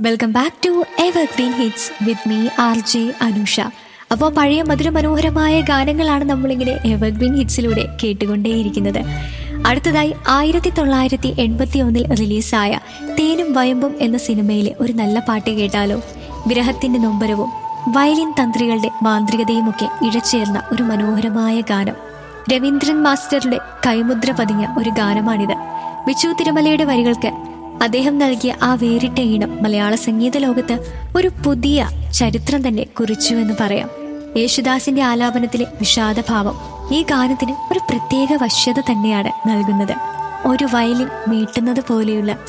Welcome back to evergreen hits with me R J Anusha. അപ്പോൾ പഴയ മധുരമനോഹരമായ ഗാനങ്ങളാണ് നമ്മളിങ്ങനെ എവർഗ്രീൻ ഹിറ്റ്സിലൂടെ കേട്ടുകൊണ്ടേയിരിക്കുന്നത്. അടുത്തതായി 1981 റിലീസായ തേനും വയമ്പും എന്ന സിനിമയിലെ ഒരു നല്ല പാട്ട് കേട്ടാലോ? വിരഹത്തിന്റെ നൊമ്പരവും വയലിൻ തന്ത്രികളുടെ മാന്ത്രികതയുമൊക്കെ ഇഴചേർന്ന ഒരു മനോഹരമായ ഗാനം. രവീന്ദ്രൻ മാസ്റ്ററുടെ കൈമുദ്ര പതിഞ്ഞ ഒരു ഗാനമാണിത്. വിച്ചു തിരുമലയുടെ വരികൾക്ക് അദ്ദേഹം നൽകിയ ആ വേറിട്ട ഈണം മലയാള സംഗീത ലോകത്ത് ഒരു പുതിയ ചരിത്രം തന്നെ കുറിച്ചുവെന്ന് പറയാം. യേശുദാസിന്റെ ആലാപനത്തിലെ വിഷാദഭാവം ഈ ഗാനത്തിന് ഒരു പ്രത്യേക വശ്യത തന്നെയാണ് നൽകുന്നത്. ഒരു വയലിൻ മീട്ടുന്നത് പോലെയുള്ള